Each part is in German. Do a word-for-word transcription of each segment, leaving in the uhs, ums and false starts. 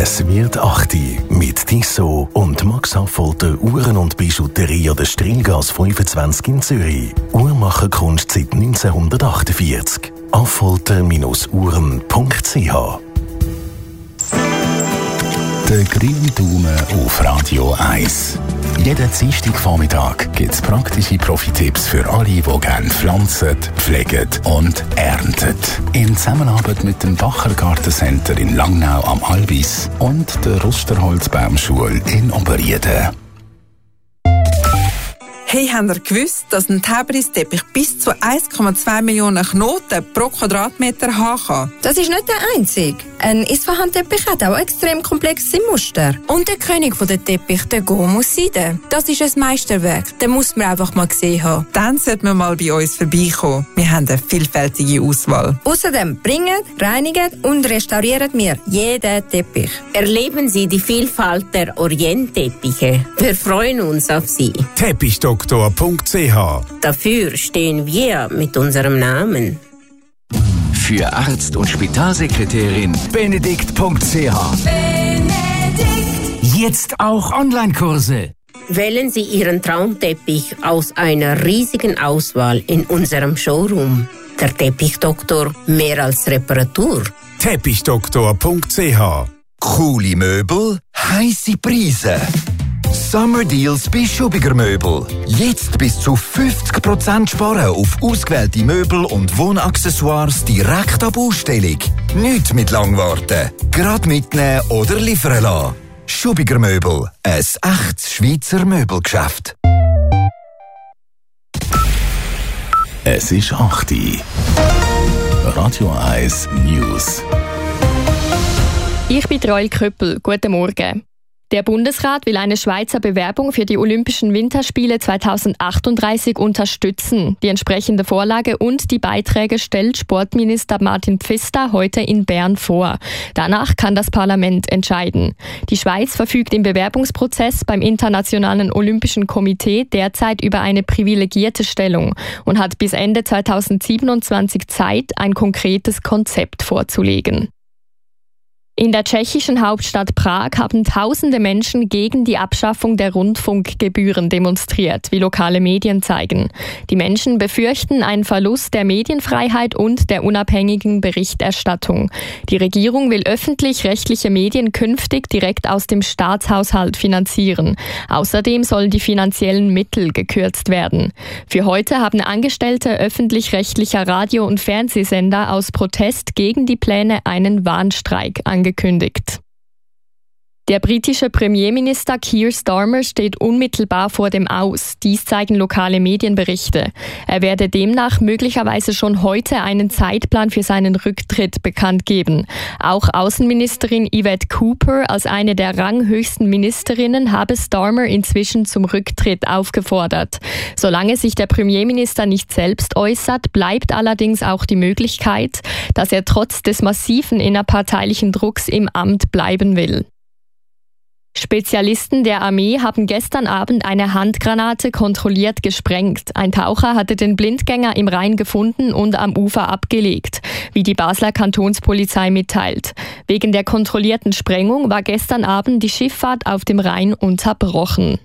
Es wird acht mit Tissot und Max Affolter Uhren und Bijouterie an der Strilgas fünfundzwanzig in Zürich. Uhrmacherkunst seit neunzehnhundertachtundvierzig. affolter Uhren punkt c h. Der grüne Daumen auf Radio eins. Jeden Dienstagvormittag gibt es praktische Profi-Tipps für alle, die gerne pflanzen, pflegen und ernten. In Zusammenarbeit mit dem Bacher Gartencenter in Langnau am Albis und der Rusterholzbaumschule in Oberrieden. Hey, habt ihr gewusst, dass ein Tabristeppich bis zu eins Komma zwei Millionen Knoten pro Quadratmeter haben kann? Das ist nicht der einzige. Ein Isfahan-Teppich hat auch extrem komplexe Muster. Und der König der Teppich, der Gomus Seide. Das ist ein Meisterwerk. Den muss man einfach mal gesehen haben. Dann sollte man mal bei uns vorbeikommen. Wir haben eine vielfältige Auswahl. Außerdem bringen, reinigen und restaurieren wir jeden Teppich. Erleben Sie die Vielfalt der Orientteppiche. Wir freuen uns auf Sie. Teppichdoktor punkt c h. Dafür stehen wir mit unserem Namen. Für Arzt und Spitalsekretärin benedikt punkt c h. Benedikt. Jetzt auch Online-Kurse. Wählen Sie Ihren Traumteppich aus einer riesigen Auswahl in unserem Showroom. Der Teppichdoktor, mehr als Reparatur. Teppichdoktor punkt c h. Coole Möbel, heisse Preise. Summer Deals bei Schubiger Möbel. Jetzt bis zu fünfzig Prozent sparen auf ausgewählte Möbel und Wohnaccessoires direkt ab Ausstellung. Nicht mit Langwarten. Gerade mitnehmen oder liefern lassen. Schubiger Möbel. Ein echtes Schweizer Möbelgeschäft. Es ist acht Uhr. Radio eins News. Ich bin Roel Köppel. Guten Morgen. Der Bundesrat will eine Schweizer Bewerbung für die Olympischen Winterspiele zweitausendachtunddreißig unterstützen. Die entsprechende Vorlage und die Beiträge stellt Sportminister Martin Pfister heute in Bern vor. Danach kann das Parlament entscheiden. Die Schweiz verfügt im Bewerbungsprozess beim Internationalen Olympischen Komitee derzeit über eine privilegierte Stellung und hat bis Ende zweitausendsiebenundzwanzig Zeit, ein konkretes Konzept vorzulegen. In der tschechischen Hauptstadt Prag haben tausende Menschen gegen die Abschaffung der Rundfunkgebühren demonstriert, wie lokale Medien zeigen. Die Menschen befürchten einen Verlust der Medienfreiheit und der unabhängigen Berichterstattung. Die Regierung will öffentlich-rechtliche Medien künftig direkt aus dem Staatshaushalt finanzieren. Außerdem sollen die finanziellen Mittel gekürzt werden. Für heute haben Angestellte öffentlich-rechtlicher Radio- und Fernsehsender aus Protest gegen die Pläne einen Warnstreik angekündigt. angekündigt. Der britische Premierminister Keir Starmer steht unmittelbar vor dem Aus. Dies zeigen lokale Medienberichte. Er werde demnach möglicherweise schon heute einen Zeitplan für seinen Rücktritt bekannt geben. Auch Außenministerin Yvette Cooper als eine der ranghöchsten Ministerinnen habe Starmer inzwischen zum Rücktritt aufgefordert. Solange sich der Premierminister nicht selbst äußert, bleibt allerdings auch die Möglichkeit, dass er trotz des massiven innerparteilichen Drucks im Amt bleiben will. Spezialisten der Armee haben gestern Abend eine Handgranate kontrolliert gesprengt. Ein Taucher hatte den Blindgänger im Rhein gefunden und am Ufer abgelegt, wie die Basler Kantonspolizei mitteilt. Wegen der kontrollierten Sprengung war gestern Abend die Schifffahrt auf dem Rhein unterbrochen.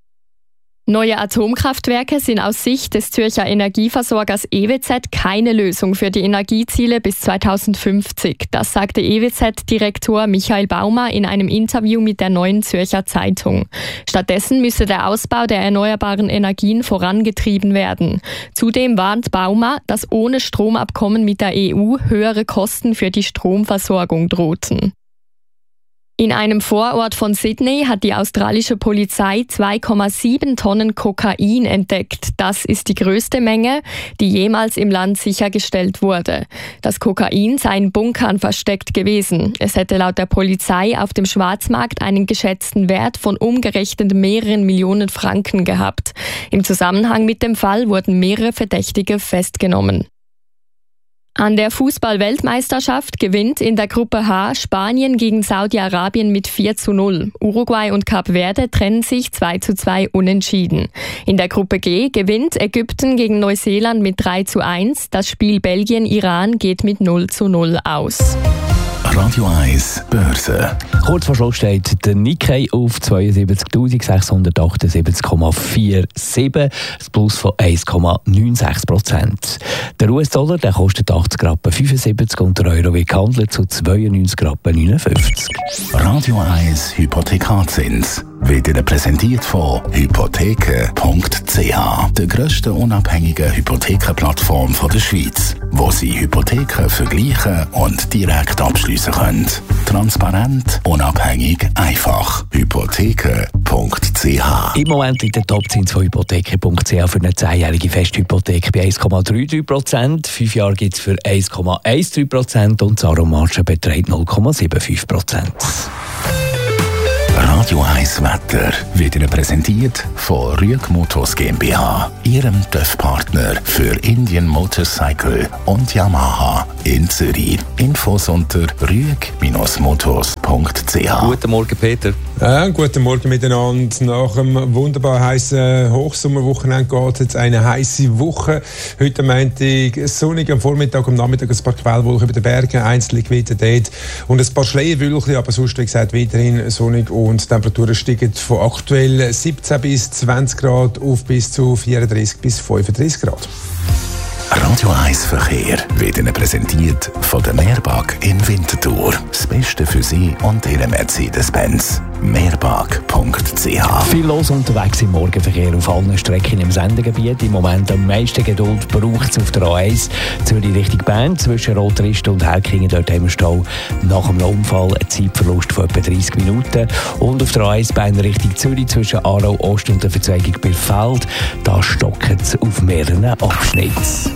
Neue Atomkraftwerke sind aus Sicht des Zürcher Energieversorgers E W Z keine Lösung für die Energieziele bis zweitausendfünfzig. Das sagte E W Z-Direktor Michael Baumer in einem Interview mit der Neuen Zürcher Zeitung. Stattdessen müsse der Ausbau der erneuerbaren Energien vorangetrieben werden. Zudem warnt Baumer, dass ohne Stromabkommen mit der E U höhere Kosten für die Stromversorgung drohten. In einem Vorort von Sydney hat die australische Polizei zwei Komma sieben Tonnen Kokain entdeckt. Das ist die größte Menge, die jemals im Land sichergestellt wurde. Das Kokain sei in Bunkern versteckt gewesen. Es hätte laut der Polizei auf dem Schwarzmarkt einen geschätzten Wert von umgerechnet mehreren Millionen Franken gehabt. Im Zusammenhang mit dem Fall wurden mehrere Verdächtige festgenommen. An der Fußball-Weltmeisterschaft gewinnt in der Gruppe H Spanien gegen Saudi-Arabien mit vier zu null. Uruguay und Kap Verde trennen sich zwei zu zwei unentschieden. In der Gruppe G gewinnt Ägypten gegen Neuseeland mit drei zu eins. Das Spiel Belgien-Iran geht mit null zu null aus. Radio eins Börse. Kurz vor Schluss steht der Nikkei auf zweiundsiebzigtausendsechshundertachtundsiebzig Komma siebenundvierzig, das Plus von eins Komma sechsundneunzig Prozent. Der U S-Dollar der kostet achtzig Rappen fünfundsiebzig und der Euro wird gehandelt zu zweiundneunzig Rappen neunundfünfzig. Radio eins Hypothekarzins wird Ihnen präsentiert von hypotheken punkt c h, der grössten unabhängigen Hypothekenplattform der Schweiz, wo Sie Hypotheken vergleichen und direkt abschliessen können. Transparent, unabhängig, einfach. hypotheken punkt c h. Im Moment liegt der Topzins von hypotheken punkt c h für eine zehnjährige Festhypothek bei eins Komma dreiunddreißig Prozent. Fünf Jahre gibt es für eins Komma dreizehn Prozent und die Aromarge beträgt null Komma fünfundsiebzig Prozent. Radio eins Wetter wird Ihnen präsentiert von Rüeg Motors GmbH, Ihrem T Ö F-Partner für Indian Motorcycle und Yamaha in Zürich. Infos unter rüeg Motors punkt c h. Guten Morgen, Peter. Ja, guten Morgen miteinander. Nach einem wunderbar heißen Hochsommerwochenende geht jetzt eine heiße Woche. Heute Montag sonnig, am Vormittag, am Nachmittag ein paar Quellwolken über den Bergen, einzelne Gewitter dort und ein paar Schleierwölkchen, aber sonst, wie gesagt, weiterhin sonnig und die Temperaturen steigen von aktuell siebzehn bis zwanzig Grad auf bis zu vierunddreißig bis fünfunddreißig Grad. Radio eins Verkehr wird Ihnen präsentiert von der Meerbag in Winterthur. Das Beste für Sie und Ihren Mercedes-Benz. meerbag punkt c h. Viel los unterwegs im Morgenverkehr auf allen Strecken im Sendegebiet. Im Moment am meisten Geduld braucht es auf der A eins Zürich Richtung Bern. Zwischen Rotrist und Herkingen, dort haben wir Stau nach dem Unfall, ein Zeitverlust von etwa dreißig Minuten. Und auf der A eins Bern Richtung Zürich zwischen Aarau Ost und der Verzweigung bei Feld, da stockt es auf mehreren Abschnitten.